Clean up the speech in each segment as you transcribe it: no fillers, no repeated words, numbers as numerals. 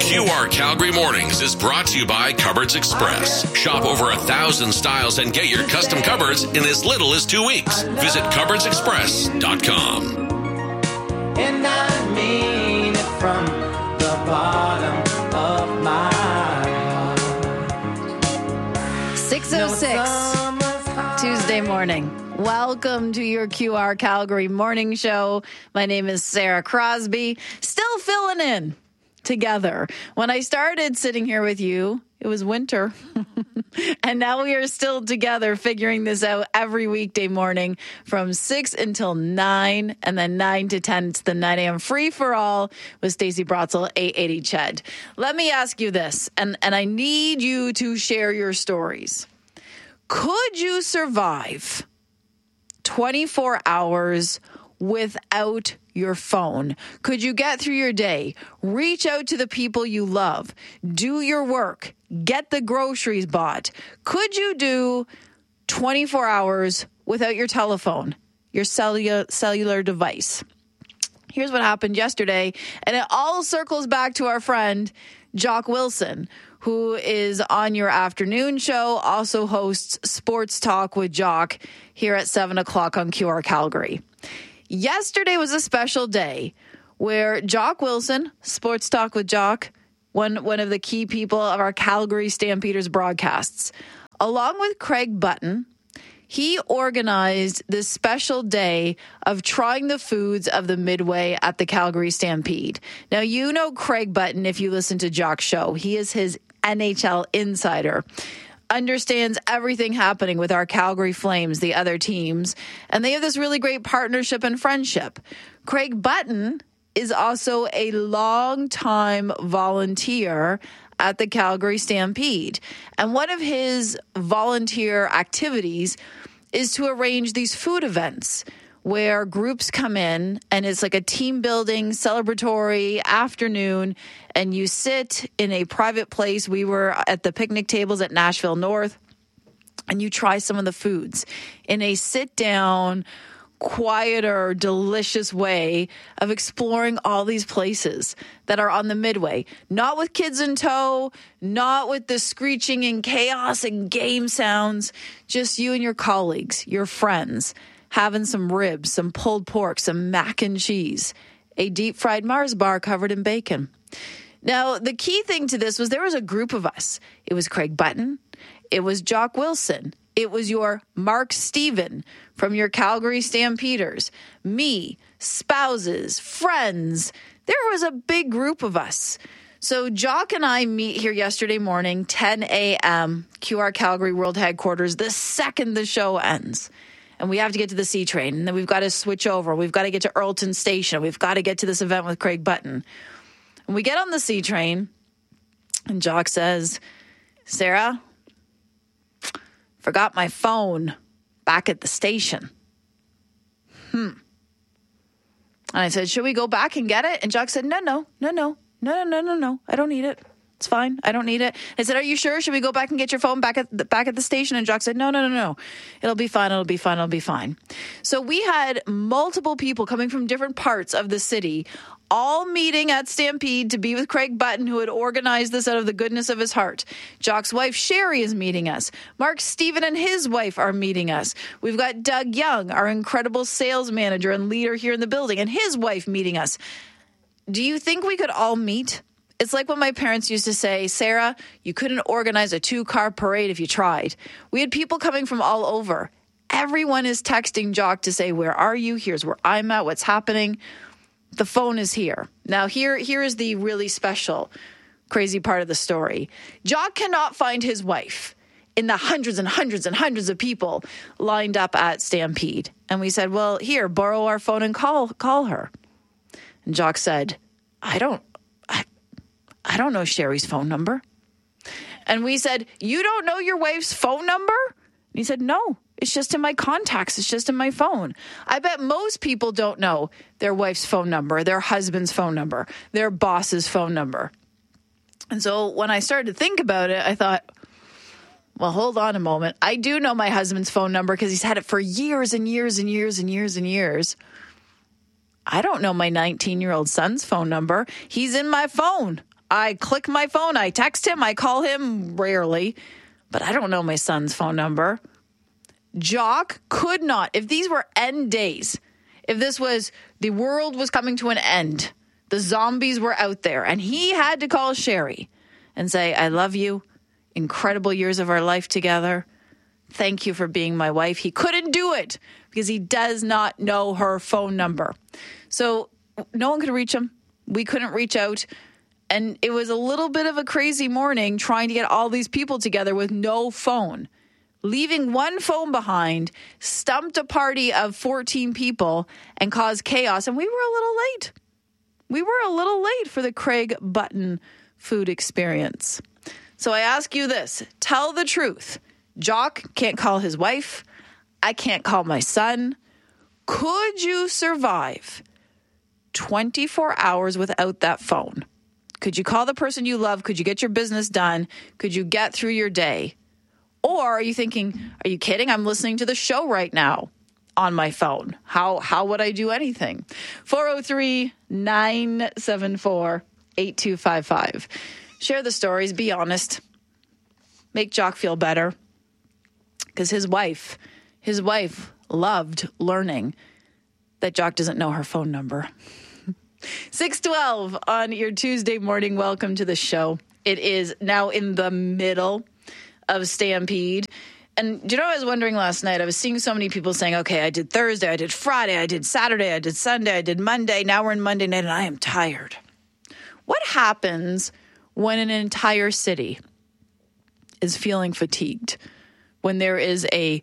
QR Calgary Mornings is brought to you by Cupboards Express. Shop over 1,000 styles and get your custom cupboards in as little as 2 weeks. Visit cupboardsexpress.com. And I mean it from the bottom of my heart. 6:06, Tuesday morning. Welcome to your QR Calgary Morning Show. My name is Sarah Crosby, still filling in together. When I started sitting here with you, it was winter. And now we are still together figuring this out every weekday morning from 6 until 9, and then 9 to 10. It's the 9 a.m. free for all with Stacey Brotzel, 880 Ched. Let me ask you this, and I need you to share your stories. Could you survive 24 hours without your phone? Could you get through your day, reach out to the people you love, do your work, get the groceries bought? Could you do 24 hours without your telephone, your cellular device? Here's what happened yesterday, and it all circles back to our friend Jock Wilson, who is on your afternoon show, also hosts Sports Talk with Jock here at 7 o'clock on QR Calgary. Yesterday was a special day where Jock Wilson, Sports Talk with Jock, one of the key people of our Calgary Stampeders broadcasts, along with Craig Button, he organized this special day of trying the foods of the Midway at the Calgary Stampede. Now, you know Craig Button if you listen to Jock's show. He is his NHL insider, understands everything happening with our Calgary Flames, the other teams, and they have this really great partnership and friendship. Craig Button is also a longtime volunteer at the Calgary Stampede. And one of his volunteer activities is to arrange these food events where groups come in and it's like a team building, celebratory afternoon, and you sit in a private place. We were at the picnic tables at Nashville North, and you try some of the foods in a sit down, quieter, delicious way of exploring all these places that are on the Midway. Not with kids in tow, not with the screeching and chaos and game sounds, just you and your colleagues, your friends, having some ribs, some pulled pork, some mac and cheese, a deep fried Mars bar covered in bacon. Now, the key thing to this was there was a group of us. It was Craig Button. It was Jock Wilson. It was your Mark Steven from your Calgary Stampeders, me, spouses, friends. There was a big group of us. So Jock and I meet here yesterday morning, 10 a.m., QR Calgary World Headquarters, the second the show ends. And we have to get to the C train, and then we've got to switch over. We've got to get to Earlton Station. We've got to get to this event with Craig Button. And we get on the C train, and Jock says, Sarah, forgot my phone back at the station. And I said, should we go back and get it? And Jock said, no. I don't need it. It's fine. I don't need it. I said, are you sure? Should we go back and get your phone back at the station? And Jock said, no. It'll be fine. So we had multiple people coming from different parts of the city, all meeting at Stampede to be with Craig Button, who had organized this out of the goodness of his heart. Jock's wife, Sherry, is meeting us. Mark Steven and his wife are meeting us. We've got Doug Young, our incredible sales manager and leader here in the building, and his wife meeting us. Do you think we could all meet? It's like when my parents used to say, Sarah, you couldn't organize a 2-car parade if you tried. We had people coming from all over. Everyone is texting Jock to say, where are you? Here's where I'm at. What's happening? The phone is here. Now, here is the really special, crazy part of the story. Jock cannot find his wife in the hundreds and hundreds and hundreds of people lined up at Stampede. And we said, well, here, borrow our phone and call her. And Jock said, I don't know Sherry's phone number. And we said, you don't know your wife's phone number? And he said, no, it's just in my contacts. It's just in my phone. I bet most people don't know their wife's phone number, their husband's phone number, their boss's phone number. And so when I started to think about it, I thought, well, hold on a moment. I do know my husband's phone number because he's had it for years and years and years and years and years. I don't know my 19-year-old son's phone number. He's in my phone. I click my phone, I text him, I call him rarely, but I don't know my son's phone number. Jock could not, if these were end days, if this was the world was coming to an end, the zombies were out there, and he had to call Sherry and say, I love you, incredible years of our life together. Thank you for being my wife. He couldn't do it because he does not know her phone number. So no one could reach him. We couldn't reach out. And it was a little bit of a crazy morning trying to get all these people together with no phone. Leaving one phone behind, stumped a party of 14 people and caused chaos. And we were a little late. We were a little late for the Craig Button food experience. So I ask you this, tell the truth. Jock can't call his wife. I can't call my son. Could you survive 24 hours without that phone? Could you call the person you love? Could you get your business done? Could you get through your day? Or are you thinking, are you kidding? I'm listening to the show right now on my phone. How would I do anything? 403-974-8255. Share the stories. Be honest. Make Jock feel better. Because his wife loved learning that Jock doesn't know her phone number. 6:12 on your Tuesday morning. Welcome to the show. It is now in the middle of Stampede. And do you know, I was wondering last night, I was seeing so many people saying, okay, I did Thursday, I did Friday, I did Saturday, I did Sunday, I did Monday. Now we're in Monday night and I am tired. What happens when an entire city is feeling fatigued? When there is a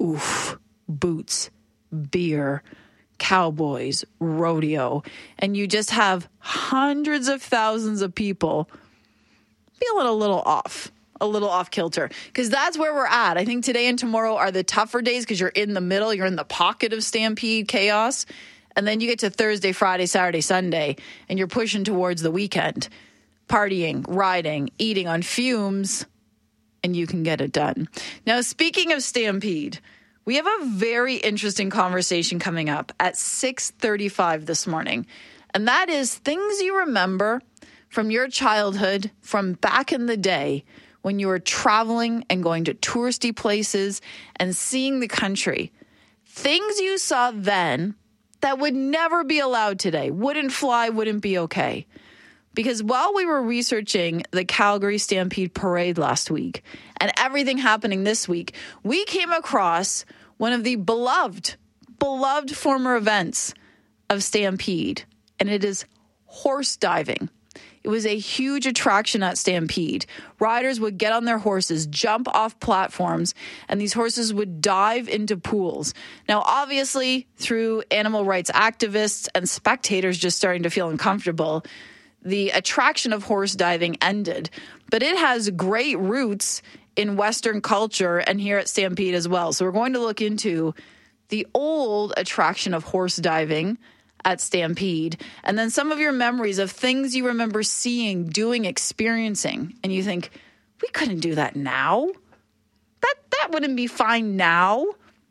boots, beer, cowboys, rodeo, and you just have hundreds of thousands of people feeling a little off kilter, because that's where we're at. I think today and tomorrow are the tougher days because you're in the middle, you're in the pocket of Stampede chaos, and then you get to Thursday, Friday, Saturday, Sunday, and you're pushing towards the weekend, partying, riding, eating on fumes, and you can get it done. Now, speaking of Stampede, we have a very interesting conversation coming up at 6:35 this morning, and that is things you remember from your childhood, from back in the day when you were traveling and going to touristy places and seeing the country. Things you saw then that would never be allowed today, wouldn't fly, wouldn't be okay. Because while we were researching the Calgary Stampede Parade last week and everything happening this week, we came across one of the beloved former events of Stampede, and it is horse diving. It was a huge attraction at Stampede. Riders would get on their horses, jump off platforms, and these horses would dive into pools. Now, obviously, through animal rights activists and spectators just starting to feel uncomfortable, the attraction of horse diving ended. But it has great roots in Western culture and here at Stampede as well. So we're going to look into the old attraction of horse diving at Stampede, and then some of your memories of things you remember seeing, doing, experiencing, and you think, we couldn't do that now. That wouldn't be fine now.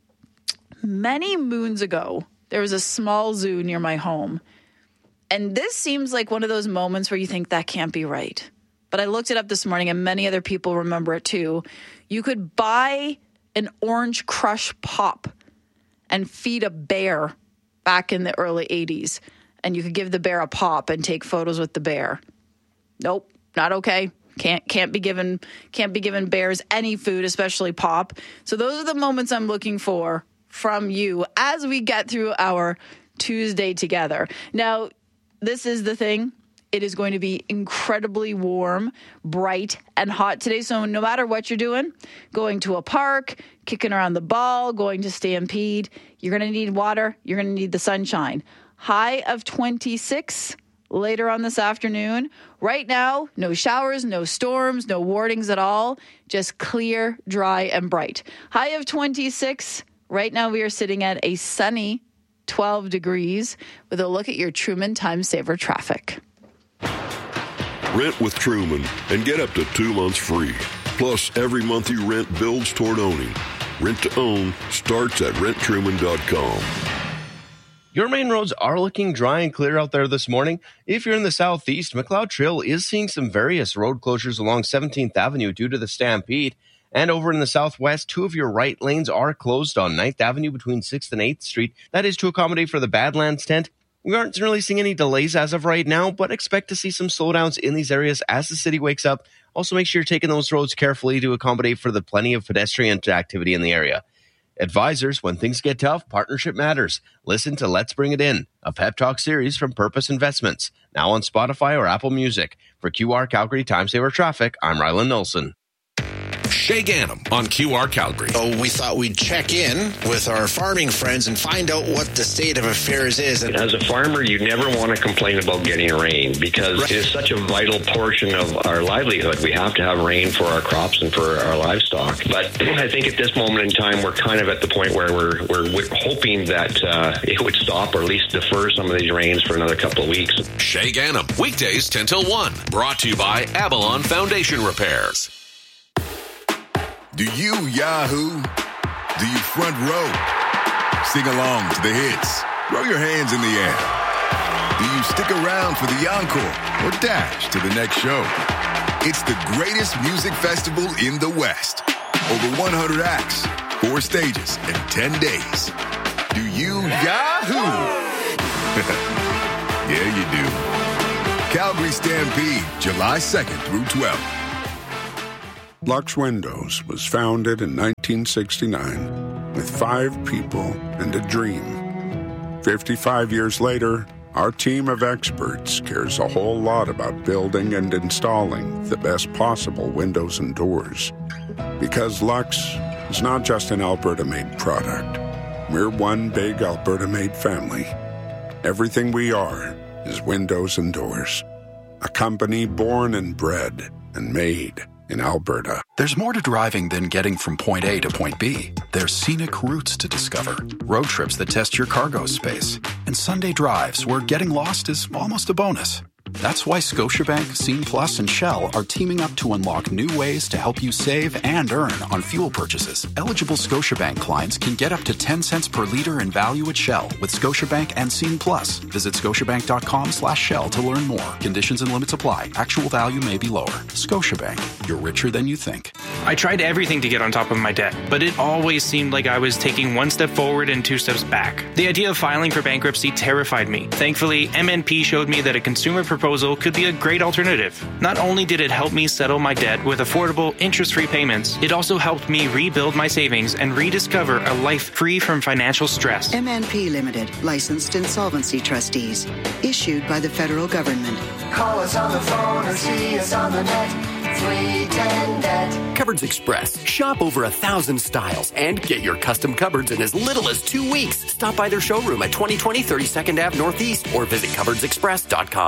Many moons ago, there was a small zoo near my home, and this seems like one of those moments where you think that can't be right. But I looked it up this morning, and many other people remember it too. You could buy an Orange Crush Pop and feed a bear back in the early 80s, and you could give the bear a pop and take photos with the bear. Nope, not okay. Can't be given bears any food, especially pop. So those are the moments I'm looking for from you as we get through our Tuesday together. Now, this is the thing. It is going to be incredibly warm, bright, and hot today. So no matter what you're doing, going to a park, kicking around the ball, going to Stampede, you're going to need water. You're going to need the sunshine. High of 26 later on this afternoon. Right now, no showers, no storms, no warnings at all. Just clear, dry, and bright. High of 26. Right now, we are sitting at a sunny 12 degrees with a look at your Truman Time Saver traffic. Rent with Truman and get up to 2 months free. Plus, every month you rent builds toward owning. Rent to own starts at renttruman.com. Your main roads are looking dry and clear out there this morning. If you're in the southeast, McLeod Trail is seeing some various road closures along 17th Avenue due to the stampede. And over in the southwest, 2 of your right lanes are closed on 9th Avenue between 6th and 8th Street. That is to accommodate for the Badlands tent. We aren't really seeing any delays as of right now, but expect to see some slowdowns in these areas as the city wakes up. Also, make sure you're taking those roads carefully to accommodate for the plenty of pedestrian activity in the area. Advisors, when things get tough, partnership matters. Listen to Let's Bring It In, a pep talk series from Purpose Investments, now on Spotify or Apple Music. For QR Calgary Time Saver Traffic, I'm Rylan Nilsson. Shay Gannam on QR Calgary. So we thought we'd check in with our farming friends and find out what the state of affairs is. As a farmer, you never want to complain about getting rain because it is such a vital portion of our livelihood. We have to have rain for our crops and for our livestock. But I think at this moment in time, we're kind of at the point where we're hoping that it would stop or at least defer some of these rains for another couple of weeks. Shay Gannam, weekdays 10 till 1. Brought to you by Avalon Foundation Repairs. Do you Yahoo? Do you front row? Sing along to the hits. Throw your hands in the air. Do you stick around for the encore or dash to the next show? It's the greatest music festival in the West. Over 100 acts, 4 stages, and 10 days. Do you Yahoo? Yeah, you do. Calgary Stampede, July 2nd through 12th. Lux Windows was founded in 1969 with 5 people and a dream. 55 years later, our team of experts cares a whole lot about building and installing the best possible windows and doors. Because Lux is not just an Alberta-made product. We're one big Alberta-made family. Everything we are is windows and doors. A company born and bred and made in Alberta. There's more to driving than getting from point A to point B. There's scenic routes to discover, road trips that test your cargo space, and Sunday drives where getting lost is almost a bonus. That's why Scotiabank, Scene Plus, and Shell are teaming up to unlock new ways to help you save and earn on fuel purchases. Eligible Scotiabank clients can get up to 10 cents per liter in value at Shell with Scotiabank and Scene Plus. Visit scotiabank.com/Shell to learn more. Conditions and limits apply. Actual value may be lower. Scotiabank, you're richer than you think. I tried everything to get on top of my debt, but it always seemed like I was taking 1 step forward and 2 steps back. The idea of filing for bankruptcy terrified me. Thankfully, MNP showed me that a consumer proposal could be a great alternative. Not only did it help me settle my debt with affordable, interest-free payments, it also helped me rebuild my savings and rediscover a life free from financial stress. MNP Limited, licensed insolvency trustees, issued by the federal government. Call us on the phone or see us on the net. 310-NET. Cupboards Express. Shop over 1,000 styles and get your custom cupboards in as little as 2 weeks. Stop by their showroom at 2020 32nd Ave Northeast or visit cupboardsexpress.com.